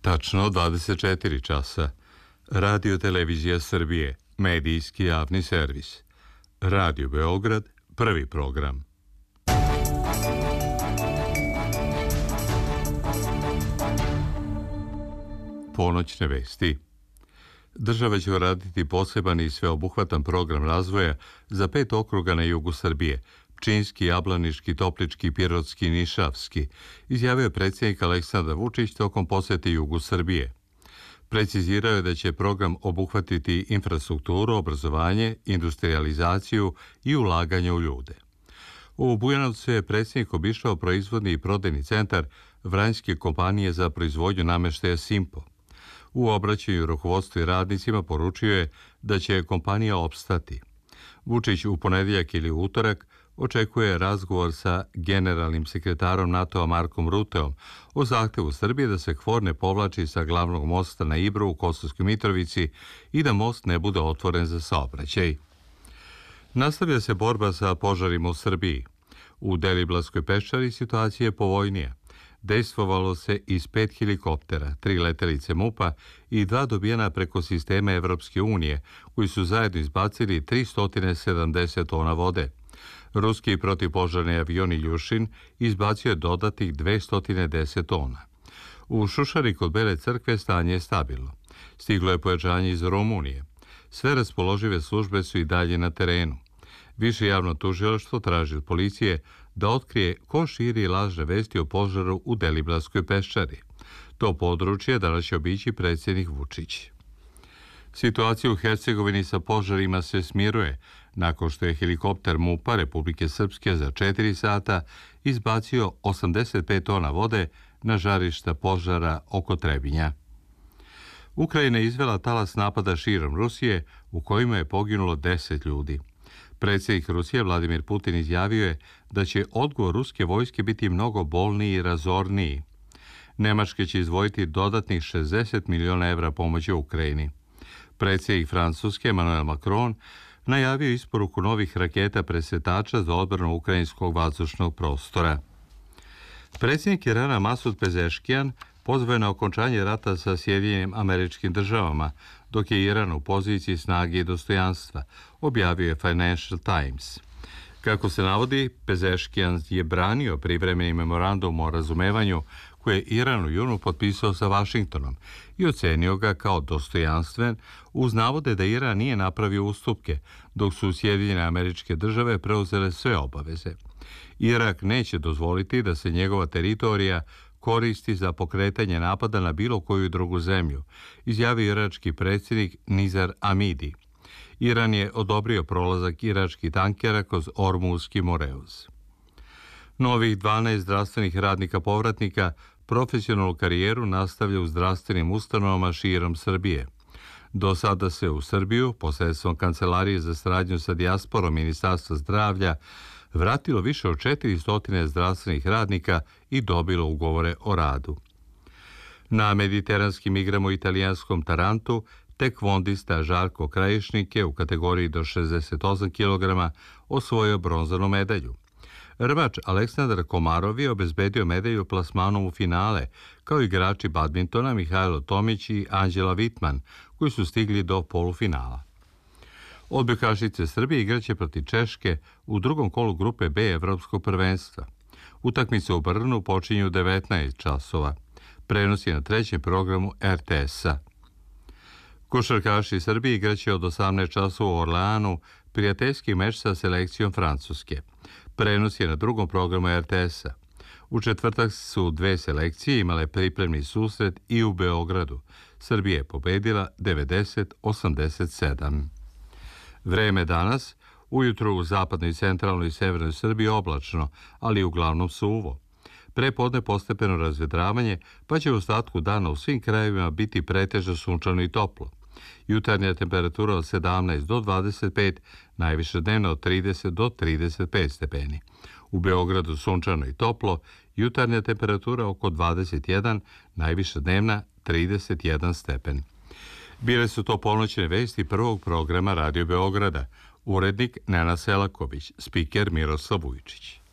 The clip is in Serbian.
Tačno 24 časa. Radio Televizija Srbije, medijski javni servis. Radio Beograd, prvi program. Ponoćne vesti. Država će uraditi poseban i sveobuhvatan program razvoja za 5 okruga na jugu Srbije, Pčinjski, Jablanički, Toplički, Pirotski i Nišavski, izjavio je predsjednik Aleksandar Vučić tokom posete jugu Srbije. Precizirao je da će program obuhvatiti infrastrukturu, obrazovanje, industrializaciju i ulaganje u ljude. U Bujanovcu je predsjednik obišao proizvodni i prodajni centar vranjske kompanije za proizvodnju namještaja Simpo. U obraćanju rukovodstvu i radnicima poručio je da će kompanija opstati. Vučić u ponedjeljak ili utorak očekuje razgovor sa generalnim sekretarom NATO-a Markom Ruteom o zahtevu Srbije da se KFOR ne povlači sa glavnog mosta na Ibru u Kosovskoj Mitrovici i da most ne bude otvoren za saobraćaj. Nastavlja se borba sa požarima u Srbiji. U Deliblatskoj peščari situacija je povoljnija. Dejstvovalo se iz 5 helikoptera, 3 letelice MUP-a i 2 dobijena preko sistema Evropske unije, koji su zajedno izbacili 370 tona vode. Ruski protivpožarni avion Iljušin izbacio je dodatih 210 tona. U Šušari kod Bele crkve stanje je stabilno. Stiglo je pojačanje iz Rumunije. Sve raspoložive službe su i dalje na terenu. Više javno tužilaštvo traži od policije da otkrije ko širi lažne vesti o požaru u Deliblatskoj peščari. To područje danas će obići predsjednik Vučić. Situacija u Hercegovini sa požarima se smiruje nakon što je helikopter MUP-a Republike Srpske za 4 sata izbacio 85 tona vode na žarišta požara oko Trebinja. Ukrajina je izvela talas napada širom Rusije u kojima je poginulo 10 ljudi. Predsjednik Rusije Vladimir Putin izjavio je da će odgovor ruske vojske biti mnogo bolniji i razorniji. Nemačka će izdvojiti dodatnih 60 miliona evra pomoći Ukrajini. Predsjednik Francuske Emmanuel Macron najavio isporuku novih raketa presretača za odbranu ukrajinskog vazdušnog prostora. Predsjednik Irana Masud Pezeškijan pozvao je na okončanje rata sa Sjedinjenim Američkim Državama, dok je Iran u poziciji snage i dostojanstva, objavio je Financial Times. Kako se navodi, Pezeškijan je branio privremeni memorandum o razumevanju koje je Iran u junu potpisao sa Vašingtonom i ocenio ga kao dostojanstven uz navode da Iran nije napravio ustupke, dok su Sjedinjene Američke Države preuzele sve obaveze. Irak neće dozvoliti da se njegova teritorija koristi za pokretanje napada na bilo koju drugu zemlju, izjavio irački predsjednik Nizar Amidi. Iran je odobrio prolazak iračkih tankera kroz Ormuzski Moreuz. Novih 12 zdravstvenih radnika povratnika profesionalnu karijeru nastavlja u zdravstvenim ustanovama širom Srbije. Do sada se u Srbiju, posredstvom Kancelarije za saradnju sa dijasporom Ministarstva zdravlja, vratilo više od 400 zdravstvenih radnika i dobilo ugovore o radu. Na mediteranskim igrama u italijanskom Tarantu tekvondista Žarko Krajišnik je u kategoriji do 68 kg osvojio bronzanu medalju. Rvač Aleksandar Komarov je obezbedio medalju plasmanom u finale, kao igrači badmintona Mihajlo Tomić i Anđela Vitman, koji su stigli do polufinala. Odbojkašice Srbije igraće protiv Češke u drugom kolu grupe B Evropskog prvenstva. Utakmice u Brnu počinju u 19 časova. Prenos je na trećem programu RTS-a. Košarkaši Srbije igraće od 18 časova u Orleanu prijateljski meč sa selekcijom Francuske. Prenos je na drugom programu RTS-a. U četvrtak su dve selekcije imale pripremni susret i u Beogradu. Srbija je pobedila 90-87. Vreme danas, ujutro u zapadnoj, centralnoj i severnoj Srbiji oblačno, ali uglavnom suvo. Prepodne postepeno razvedravanje, pa će u ostatku dana u svim krajevima biti pretežno sunčano i toplo. Jutarnja temperatura od 17 do 25, najviše dnevno od 30 do 35 stepeni. U Beogradu sunčano i toplo, jutarnja temperatura oko 21, najviše dnevna 31 stepen. Bile su to ponoćne vesti prvog programa Radio Beograda. Urednik Nena Selaković, spiker Miroslav Vujčić.